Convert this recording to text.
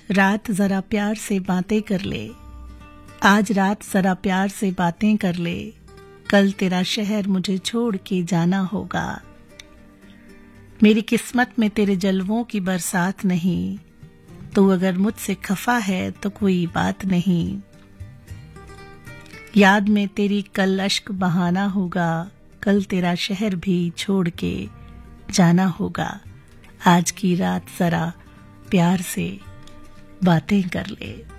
रात जरा प्यार से बातें कर ले, आज रात जरा प्यार से बातें कर ले, कल तेरा शहर मुझे छोड़ के जाना होगा। मेरी किस्मत में तेरे जलवों की बरसात नहीं, तू अगर मुझसे खफा है तो कोई बात नहीं। याद में तेरी कल अश्क बहाना होगा, कल तेरा शहर भी छोड़ के जाना होगा। आज की रात जरा प्यार से बातें कर ले।